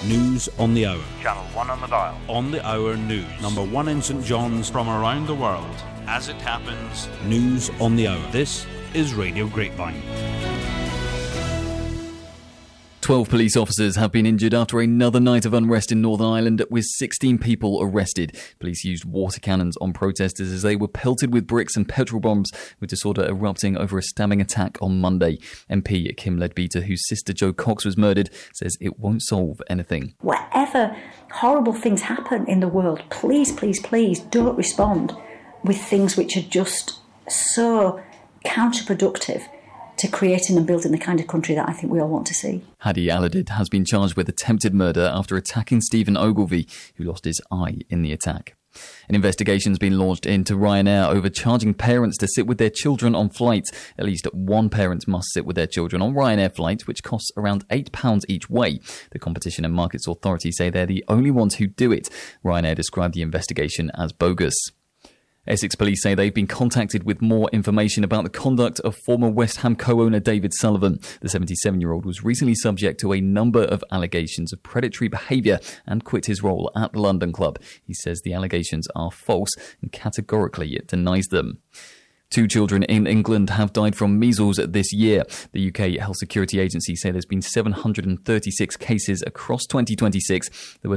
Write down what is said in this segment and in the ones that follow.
News on the hour. Channel 1 on the dial. On the hour news. Number 1 in St John's. From around the world. As it happens. News on the hour. This is Radio Grapevine. 12 police officers have been injured after another night of unrest in Northern Ireland, with 16 people arrested. Police used water cannons on protesters as they were pelted with bricks and petrol bombs, with disorder erupting over a stabbing attack on Monday. MP Kim Leadbeater, whose sister Jo Cox was murdered, says it won't solve anything. Whatever horrible things happen in the world, please, please, please don't respond with things which are just so counterproductive to creating and building the kind of country that I think we all want to see. Hadi Aladid has been charged with attempted murder after attacking Stephen Ogilvie, who lost his eye in the attack. An investigation's been launched into Ryanair over charging parents to sit with their children on flights. At least one parent must sit with their children on Ryanair flights, which costs around £8 each way. The Competition and Markets Authority say they're the only ones who do it. Ryanair described the investigation as bogus. Essex police say they've been contacted with more information about the conduct of former West Ham co-owner David Sullivan. The 77-year-old was recently subject to a number of allegations of predatory behaviour and quit his role at the London club. He says the allegations are false and categorically denies them. 2 children in England have died from measles this year. The UK Health Security Agency say there's been 736 cases across 2026. There were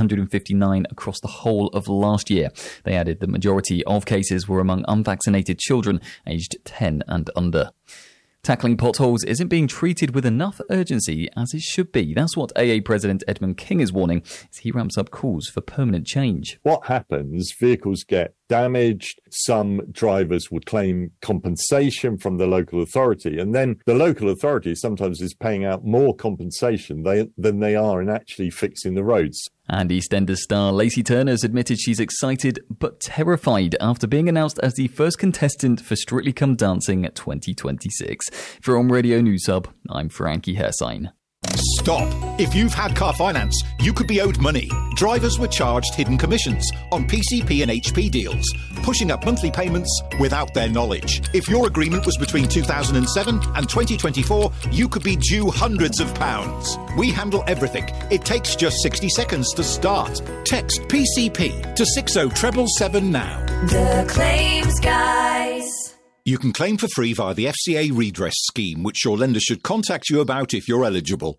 959 across the whole of last year. They added the majority of cases were among unvaccinated children aged 10 and under. Tackling potholes isn't being treated with enough urgency as it should be. That's what AA President Edmund King is warning as he ramps up calls for permanent change. What happens? Vehicles get damaged. Some drivers would claim compensation from the local authority, and then the local authority sometimes is paying out more compensation than they are in actually fixing the roads. And EastEnders star Lacey Turner has admitted she's excited but terrified after being announced as the first contestant for Strictly Come Dancing 2026. From Radio News Hub, I'm Frankie Hersign. Stop! If you've had car finance, you could be owed money. Drivers were charged hidden commissions on PCP and HP deals, pushing up monthly payments without their knowledge. If your agreement was between 2007 and 2024, you could be due hundreds of pounds. We handle everything. It takes just 60 seconds to start. Text PCP to 60777 now. The Claims Guys. You can claim for free via the FCA Redress Scheme, which your lender should contact you about if you're eligible.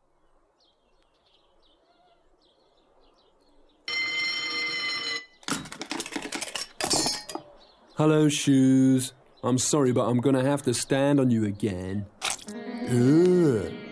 Hello, Shoes. I'm sorry, but I'm gonna have to stand on you again. Ugh.